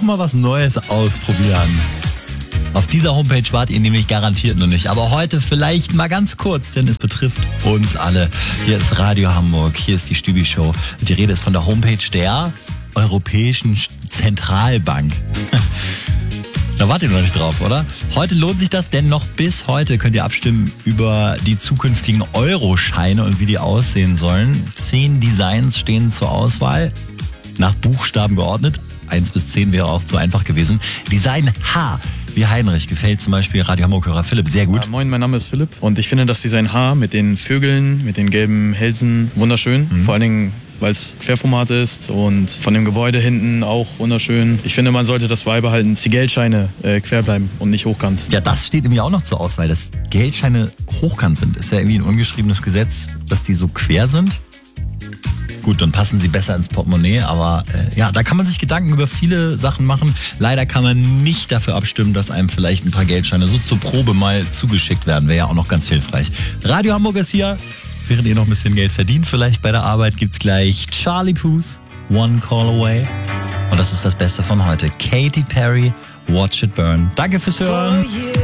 mal was Neues ausprobieren. Auf dieser Homepage wart ihr nämlich garantiert noch nicht. Aber heute vielleicht mal ganz kurz, denn es betrifft uns alle. Hier ist Radio Hamburg, hier ist die Stübi-Show. Die Rede ist von der Homepage der Europäischen Zentralbank. Da wart ihr noch nicht drauf, oder? Heute lohnt sich das, denn noch bis heute könnt ihr abstimmen über die zukünftigen Euroscheine und wie die aussehen sollen. 10 Designs stehen zur Auswahl, nach Buchstaben geordnet. 1 bis 10 wäre auch zu einfach gewesen. Design H, wie Heinrich, gefällt zum Beispiel Radio Hamburg-Hörer Philipp sehr gut. Ja, moin, mein Name ist Philipp und ich finde das Design H mit den Vögeln, mit den gelben Hälsen wunderschön. Vor allen Dingen, weil es Querformat ist und von dem Gebäude hinten auch wunderschön. Ich finde, man sollte das beibehalten, dass die Geldscheine quer bleiben und nicht hochkant. Ja, das steht nämlich auch noch zur Auswahl, dass Geldscheine hochkant sind. Ist ja irgendwie ein ungeschriebenes Gesetz, dass die so quer sind. Gut, dann passen sie besser ins Portemonnaie, aber ja, da kann man sich Gedanken über viele Sachen machen. Leider kann man nicht dafür abstimmen, dass einem vielleicht ein paar Geldscheine so zur Probe mal zugeschickt werden. Wäre ja auch noch ganz hilfreich. Radio Hamburg ist hier. Während ihr noch ein bisschen Geld verdient, vielleicht bei der Arbeit, gibt's gleich Charlie Puth, One Call Away. Und das ist das Beste von heute. Katy Perry, Watch It Burn. Danke fürs Hören.